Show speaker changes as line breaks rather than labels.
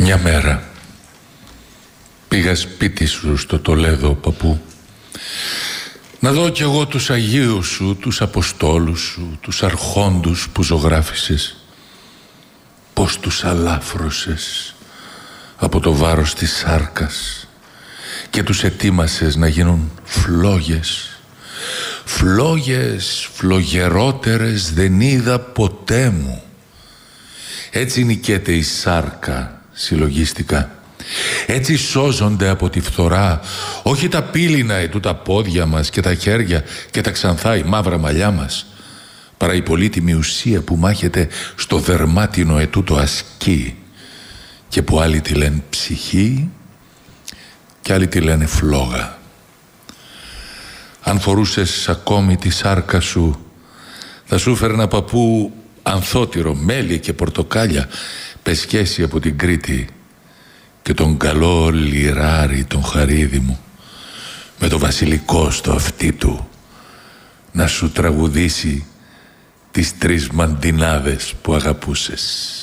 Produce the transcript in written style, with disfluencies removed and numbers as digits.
Μια μέρα πήγα σπίτι σου στο Τολέδο, παππού, να δω κι εγώ τους Αγίους σου, τους Αποστόλους σου, τους αρχόντους που ζωγράφισες, πως τους αλάφρωσες από το βάρος της σάρκας και τους ετοίμασες να γίνουν φλόγες. Φλόγες φλογερότερες δεν είδα ποτέ μου. Έτσι νικέται η σάρκα, συλλογίστηκα. Έτσι σώζονται από τη φθορά όχι τα πύληνα ετούτα πόδια μας και τα χέρια και τα ξανθά η μαύρα μαλλιά μας, παρά η πολύτιμη ουσία που μάχεται στο δερμάτινο ετούτο ασκή και που άλλοι τη λένε ψυχή και άλλοι τη λένε φλόγα. Αν φορούσες ακόμη τη σάρκα σου, θα σου φέρνα, παππού, ανθότυρο, μέλι και πορτοκάλια πεσχέσει από την Κρήτη και τον καλό λιράρι τον Χαρίδη μου με το βασιλικό στο αυτί του να σου τραγουδήσει τις 3 μαντινάδες που αγαπούσες.